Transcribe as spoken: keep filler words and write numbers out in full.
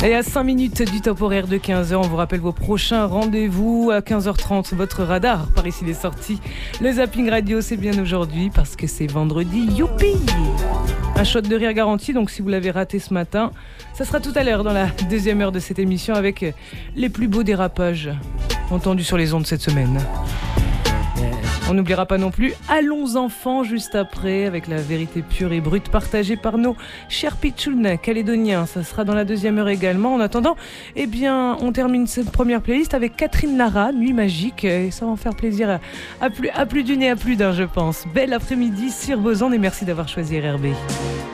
Et à cinq minutes du top horaire de quinze heures, on vous rappelle vos prochains rendez-vous. À quinze heures trente, votre radar par ici les sorties. Le zapping radio, c'est bien aujourd'hui parce que c'est vendredi. Youpi! Un shot de rire garanti, donc si vous l'avez raté ce matin, ça sera tout à l'heure dans la deuxième heure de cette émission avec les plus beaux dérapages entendus sur les ondes cette semaine. On n'oubliera pas non plus Allons enfants juste après avec la vérité pure et brute partagée par nos chers pitchouns calédoniens. Ça sera dans la deuxième heure également. En attendant, eh bien, on termine cette première playlist avec Catherine Lara, Nuit magique. Et ça va en faire plaisir à, à, plus, à plus d'une et à plus d'un, je pense. Bel après-midi sur vos ondes et merci d'avoir choisi R R B.